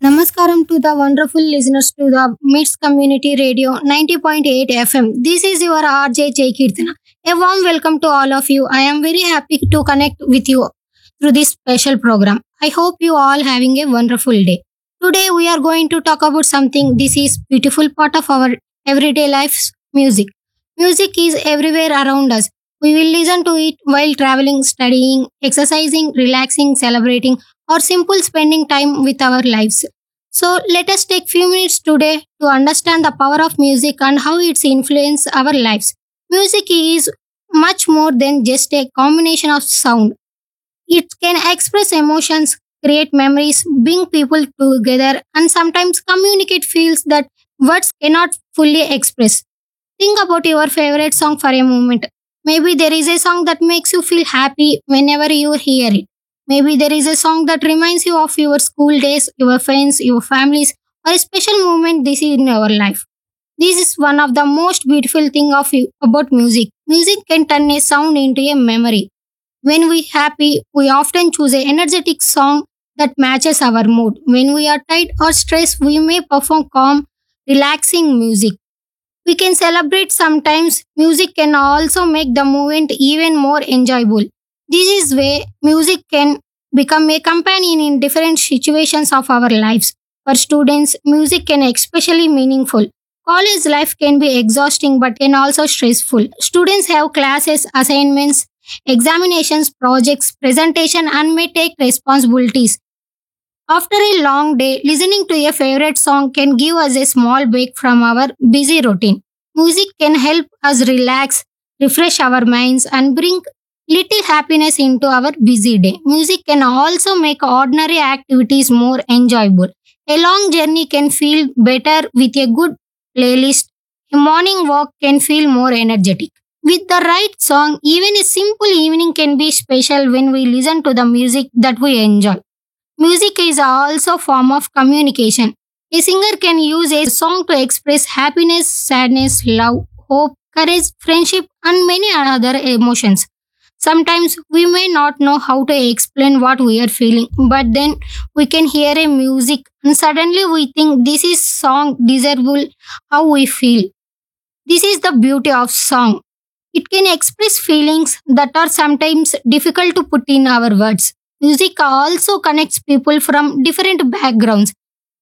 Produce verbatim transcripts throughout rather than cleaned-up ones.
Namaskaram to the wonderful listeners to the MITS Community Radio ninety point eight F M. This is your R J Jai Kirtana. A warm welcome to all of you. I am very happy to connect with you through this special program. I hope you all having a wonderful day. Today we are going to talk about something this is beautiful part of our everyday lives, music. Music is everywhere around us. We will listen to it while traveling, studying, exercising, relaxing, celebrating, or simple spending time with our lives. So let us take few minutes today to understand the power of music and how it's influence our lives. Music is much more than just a combination of sound. It can express emotions, create memories, bring people together, and sometimes communicate feels that words cannot fully express. Think about your favorite song for a moment. Maybe there is a song that makes you feel happy whenever you hear it. Maybe there is a song that reminds you of your school days, your friends, your families, or a special moment this is in your life. This is one of the most beautiful thing of you about music. Music can turn a sound into a memory. When we happy, we often choose an energetic song that matches our mood. When we are tired or stressed, we may perform calm, relaxing music. We can celebrate sometimes. Music can also make the moment even more enjoyable. This is where music can become a companion in different situations of our lives. For students, music can especially meaningful. College life can be exhausting but can also stressful. Students have classes, assignments, examinations, projects, presentation and may take responsibilities. After a long day, listening to a favorite song can give us a small break from our busy routine. Music can help us relax, refresh our minds, and bring little happiness into our busy day. Music can also make ordinary activities more enjoyable. A long journey can feel better with a good playlist. A morning walk can feel more energetic. With the right song, even a simple evening can be special when we listen to the music that we enjoy. Music is also a form of communication. A singer can use a song to express happiness, sadness, love, hope, courage, friendship, and many other emotions. Sometimes we may not know how to explain what we are feeling, but then we can hear a music and suddenly we think this is song desirable how we feel. This is the beauty of song. It can express feelings that are sometimes difficult to put in our words. Music also connects people from different backgrounds.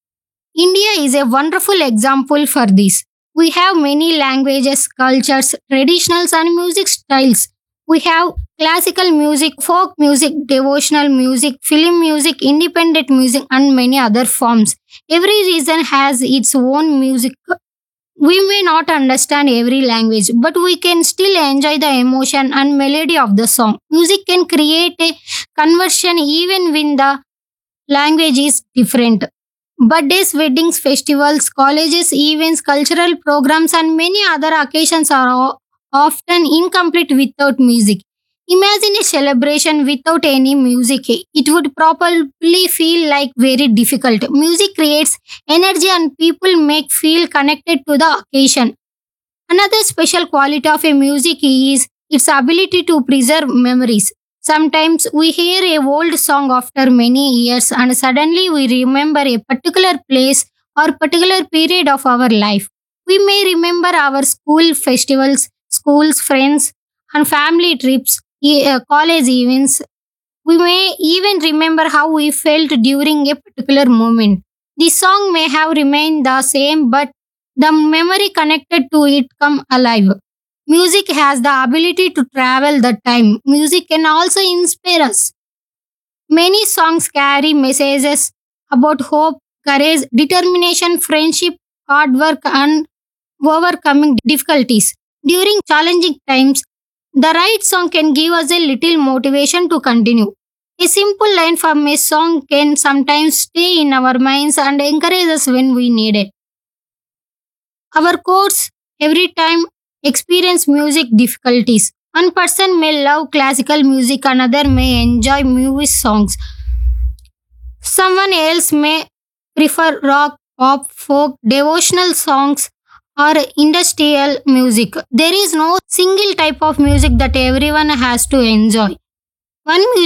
India is a wonderful example for this. We have many languages, cultures, traditionals, and music styles. We have classical music, folk music, devotional music, film music, independent music, and many other forms. Every region has its own music. We may not understand every language, but we can still enjoy the emotion and melody of the song. Music can create a conversion even when the language is different. Birthdays, weddings, festivals, colleges, events, cultural programs, and many other occasions are o- often incomplete without music. Imagine a celebration without any music. It would probably feel like very difficult. Music creates energy and people make feel connected to the occasion. Another special quality of a music is its ability to preserve memories. Sometimes we hear a old song after many years and suddenly we remember a particular place or particular period of our life. We may remember our school festivals, schools, friends, and family trips, e- uh, college events. We may even remember how we felt during a particular moment. The song may have remained the same, but the memory connected to it come alive. Music has the ability to travel the time. Music can also inspire us. Many songs carry messages about hope, courage, determination, friendship, hard work, and overcoming difficulties. During challenging times, the right song can give us a little motivation to continue. A simple line from a song can sometimes stay in our minds and encourage us when we need it. Our course every time experience music difficulties. One person may love classical music, another may enjoy movie songs. Someone else may prefer rock, pop, folk, devotional songs, or industrial music. There is no single type of music that everyone has to enjoy. One